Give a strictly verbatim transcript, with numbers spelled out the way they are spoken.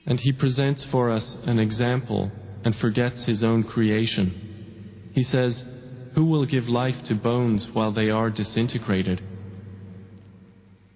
And He presents for us an example and forgets His own creation. He says, "Who will give life to bones while they are disintegrated?